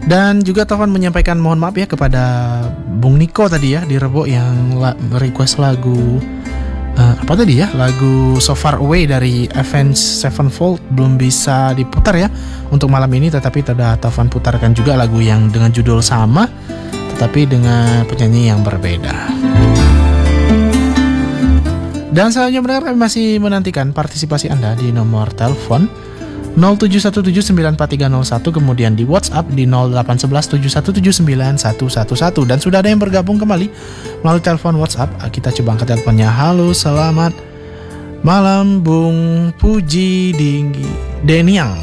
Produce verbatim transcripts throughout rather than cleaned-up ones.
Dan juga Taufan menyampaikan mohon maaf ya kepada Bung Niko tadi ya di Rebo yang la- request lagu uh, apa tadi ya, lagu So Far Away dari Avenged Sevenfold belum bisa diputar ya untuk malam ini, tetapi telah Taufan putarkan juga lagu yang dengan judul sama tetapi dengan penyanyi yang berbeda. Dan selanjutnya mendengar, kami masih menantikan partisipasi Anda di nomor telepon nol tujuh satu tujuh sembilan empat tiga nol satu, kemudian di WhatsApp di nol delapan satu satu tujuh satu tujuh sembilan satu satu satu. Dan sudah ada yang bergabung kembali melalui telepon WhatsApp. Kita coba angkat teleponnya. Halo, selamat malam Bung Puji Dinggi Deniang.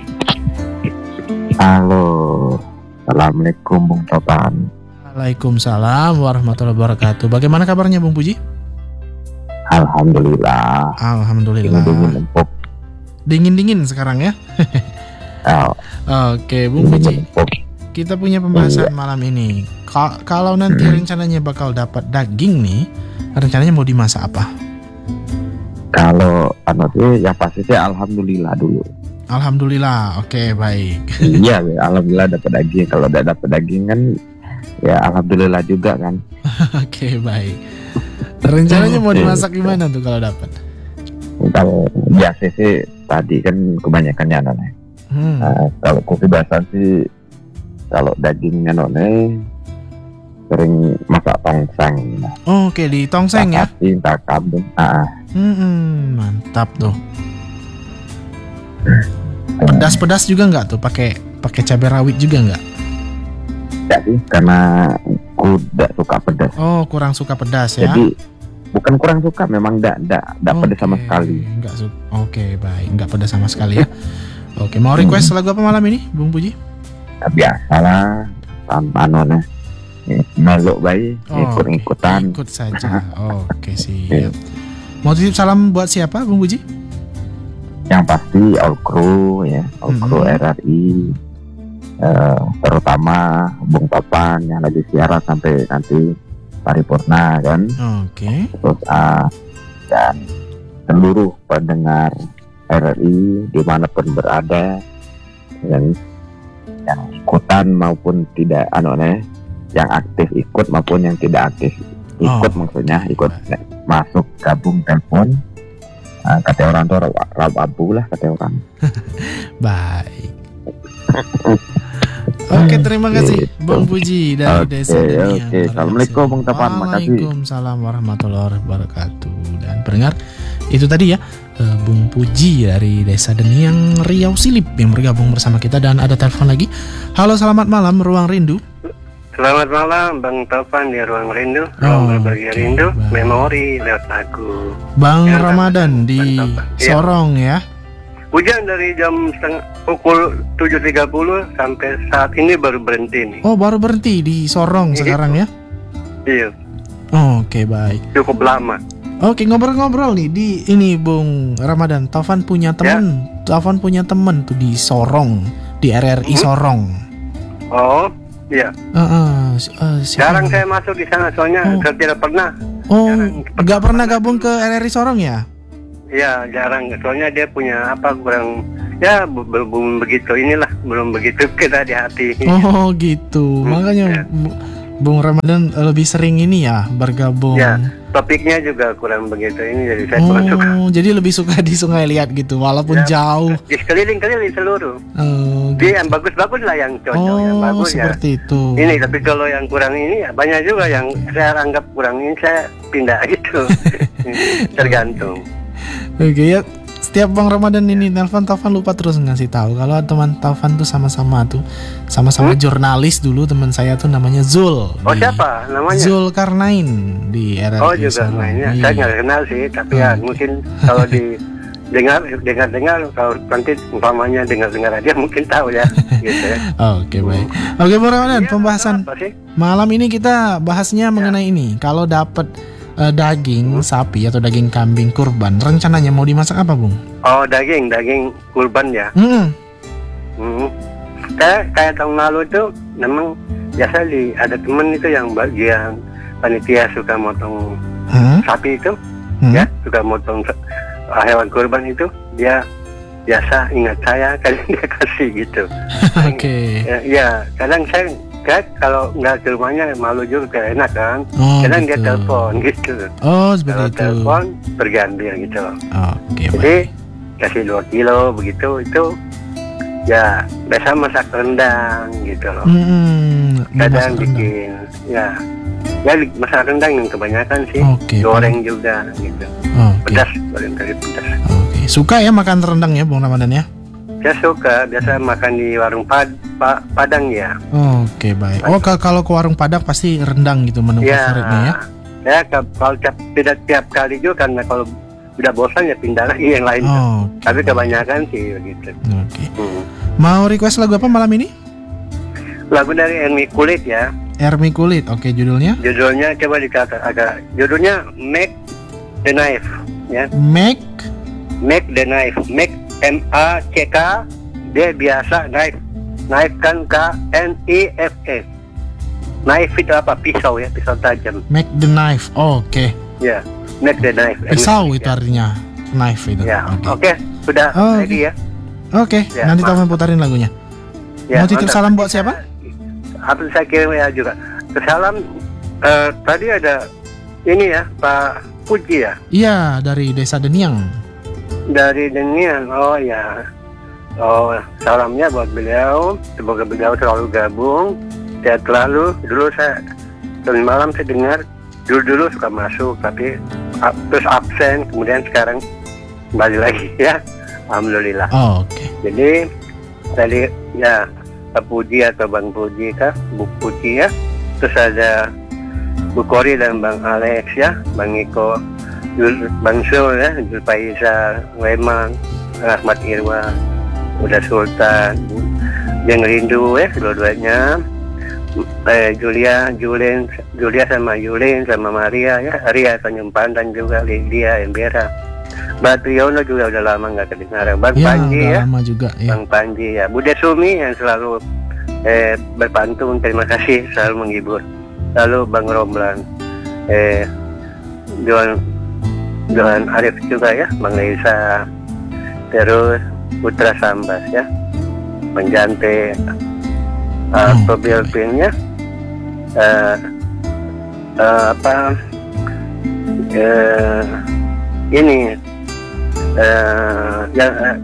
Halo, assalamualaikum Bung Topan. Waalaikumsalam warahmatullahi wabarakatuh. Bagaimana kabarnya Bung Puji? Alhamdulillah. Alhamdulillah. Dingin empuk. Dingin-dingin sekarang ya. Oh, Oke, Bung Puji. Kita punya pembahasan iya. malam ini. Ka- kalau nanti hmm. rencananya bakal dapat daging nih, rencananya mau dimasak apa? Kalau anu tuh yang pasti sih alhamdulillah dulu. Alhamdulillah. Oke, baik. Iya, alhamdulillah dapat daging. Kalau tidak dapat daging kan ya alhamdulillah juga kan. Oke, baik. Rencananya mau dimasak gimana tuh kalau dapat? Kalau biasa sih tadi kan kebanyakannya none. Hmm. Nah, kalau kopi basah sih kalau dagingnya none sering masak tongseng. Oh, oke, di tongseng ya? Cinta kambing. Ah. Hmm, mantap tuh. Pedas-pedas juga nggak tuh? Pakai pakai cabai rawit juga nggak? Tidak sih, karena aku tidak suka pedas. Oh, kurang suka pedas ya? Jadi bukan kurang suka, memang tidak tidak tidak okay. pedas sama sekali. Enggak suka. Oke, okay, baik, enggak pedas sama sekali ya. Oke, okay, mau request hmm. lagu apa malam ini, Bung Puji? Ya, biasalah, tanpa nona. Meluk bayi, oh, ikut-ikutan. Ikut saja. Oke, okay, siap. Mau titip salam buat siapa, Bung Puji? Yang pasti all crew ya, all crew hmm. R R I. Uh, terutama Bung Topan yang lagi siaran sampai nanti paripurna kan. Oke. Okay. Terus uh, dan seluruh pendengar R R I dimanapun berada, yang yang ikutan maupun tidak anone, yang aktif ikut maupun yang tidak aktif ikut, oh. maksudnya ikut oh. masuk gabung telepon. Uh, kata orang tuh rab abu lah kata orang. Baik. Oke, terima kasih gitu. Bung Puji dari okay, Desa Deniang. Oke, okay. Assalamualaikum Bung Tapan, makasih. Waalaikumsalam warahmatullahi wabarakatuh. Dan pendengar, itu tadi ya uh, Bung Puji dari Desa Deniang Riau Silip yang bergabung bersama kita. Dan ada telepon lagi. Halo, selamat malam Ruang Rindu. Selamat malam Bang Taufan di Ruang Rindu. Ruang oh, berbagi okay, rindu, bang. Memori lewat lagu. Bang ya, Ramadan di Sorong ya. Hujan dari jam setengah pukul tujuh tiga puluh sampai saat ini baru berhenti nih. Oh, baru berhenti di Sorong sekarang ya? Iya. Oh, oke, okay, baik. Cukup lama. Oke, okay, ngobrol-ngobrol nih di ini Bung Ramadan. Taufan punya teman, ya? Taufan punya teman tuh di Sorong, di R R I hmm? Sorong. Oh, iya. Uh, uh, uh, Jarang saya masuk di sana soalnya oh. saya tidak pernah. Oh, nggak pernah gabung ke R R I Sorong ya? Ya, jarang. Soalnya dia punya apa kurang ya belum begitu inilah, belum begitu kita di hati. Oh, gitu. Hmm, Makanya ya. Bung Ramadan lebih sering ini ya bergabung. Ya, topiknya juga kurang begitu ini, jadi saya oh, kurang suka. Jadi lebih suka di Sungai Liat gitu walaupun ya, jauh. Di sekeliling-keliling seluruh. Oh, gitu. Dia yang bagus-bagus lah yang cocok, oh, yang bagus ya. Seperti itu. Ini tapi kalau yang kurang ini ya banyak juga yang saya anggap kurang ini, saya pindah gitu. Tergantung. Oke ya, setiap Bang Ramadan ini nelpon Taufan lupa terus ngasih tahu kalau teman Taufan tuh sama-sama tuh sama-sama hmm? jurnalis dulu, teman saya tuh namanya Zul. Oh, siapa namanya? Zul Karnain di R R I. Oh, juga mainnya. Iya. Saya nggak kenal sih, tapi hmm. ya mungkin kalau di dengar dengar dengar kalau nanti umpamanya dengar dengar aja mungkin tahu ya. Gitu ya. Oke, baik. Oke, Bang Ramadan, ya, pembahasan malam ini kita bahasnya ya. mengenai ini. Kalau dapat Uh, daging hmm. sapi atau daging kambing kurban, rencananya mau dimasak apa, Bung? Oh, daging, daging kurban ya. Hmm. Hmm. Kayak kayak tahun lalu itu memang biasa di ada temen itu yang bagian panitia suka motong hmm? sapi itu, hmm? ya suka motong hewan kurban itu, dia biasa ingat saya, kadang dia kasih gitu. Oke. Ya, ya, kadang saya kan kalau nggak ke rumahnya malu juga, gak enak kan. Oh, kadang gitu. dia telepon gitu. Oh, seperti Kalau itu. telepon pergi ambil gitu. Oke, Jadi baik. kasih dua kilo begitu, itu ya biasa masak rendang gitu loh. Hmm, Kadang masak rendang. bikin ya ya masak rendang yang kebanyakan sih. Oke. Goreng juga gitu. Oke. Pedas, goreng kari pedas. Oke. Suka ya makan rendang ya, Bung Ramadan ya? Saya suka biasa makan di warung pad, pa, Padang ya. Oke, baik. Oh, ka- kalau ke warung Padang pasti rendang gitu menu Ya, favoritnya ya? ya ka- kalau tiap, tidak tiap kali juga karena kalau udah bosan ya pindah lagi yang lain. Oh, oke. Tapi kebanyakan sih begitu. Oke. Hmm. Mau request lagu apa malam ini? Lagu dari Enmi Kulit ya. Ermi Kulit. Oke, judulnya? Judulnya coba dikata agak. Judulnya Make the Knife ya. Make Make the Knife. Make M A C K D biasa knife. Knife kan K N I F E. Knife itu apa? Pisau ya, pisau tajam. Make the Knife. Oke. Ya, Make the Knife. Pisau Enmi itu Kulit, ya. artinya. Knife itu. Ya, Oke. oke, sudah Oh, ready ya. Oke, Ya, nanti Mas. Taufan putarin lagunya. Ya, Mau titip mantap. salam buat siapa? Apa saya kirim ya juga. Salam eh, tadi ada ini ya, Pak Puji ya, Iya, dari Desa Deniang. dari Denian. Oh ya. Oh, salamnya buat beliau. Semoga beliau selalu gabung. Sehat selalu. Dulu saya tadi malam saya dengar dulu-dulu suka masuk tapi a- terus absen, kemudian sekarang kembali lagi ya. Alhamdulillah. Oh, oke. Jadi tadi ya Pak Puji atau Bang Puji kah, Bu Puji ya. Terus ada Bu Kori dan Bang Alex ya, Bang Iko, Jul, Bang Sul ya, Jul Faizal, Wemang, Ahmad Irwan, Uda Sultan, Jeng Rindu ya, dua-duanya. Eh, Julia, Julien, Julia sama Yulin sama Maria ya, Ria Tanjung Pandan juga, Lydia, Embera. Batu Yono juga udah lama nggak kedengaran. Bang Ya, Panji udah ya, lama juga ya. Bang Panji ya, Bude Sumi yang selalu eh, berpantun, terima kasih selalu menghibur. Lalu Bang Romlan, eh, Johan, Johan Arif juga ya, Bang Lisa, terus Putra Sambas ya, Bang Jante, uh, Hmm, Probilpinnya, uh, uh, apa, uh, ini. Uh, ya, uh,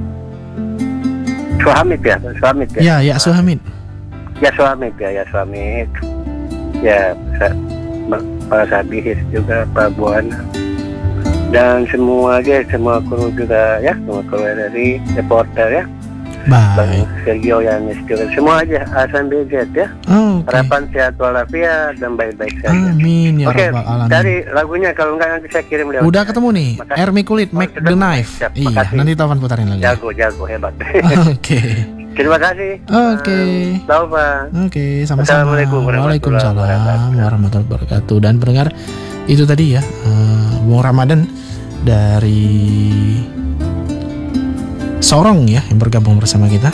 Suhamid ya, Suhamid ya. Ya, ya Suhamid. Ya Suhamid ya, ya Suhamid. Ya, Sa- Ba- Pak Sabihis juga, Pak Buana. Dan semua aja, semua kru juga ya, semua kru dari reporter ya. Bang Baik. Sergio Yanis juga, semua aja, A sampai Z ya. Oh, oke. Harapan sehat walafiat dan baik-baik saja. Amin ya Oke, rabbal alamin. cari lagunya, kalau enggak nanti saya kirim lewat. Udah ketemu nih, Makasih. Ermi Kulit, Oh, Make sudah. the Knife. Siap, Iya, makasih. nanti Taufan putarin lagi. Jago, jago, hebat. Oke. Terima kasih. Oke. Tahu Pak. Oke, sama-sama. Assalamualaikum warahmatullahi Waalaikumsalam wabarakatuh. warahmatullahi wabarakatuh. Dan pendengar, itu tadi ya, eh, Bung Ramadan dari Sorong ya, yang bergabung bersama kita.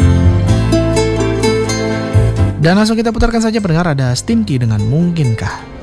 Dan langsung kita putarkan saja pendengar, ada Stinky dengan Mungkinkah.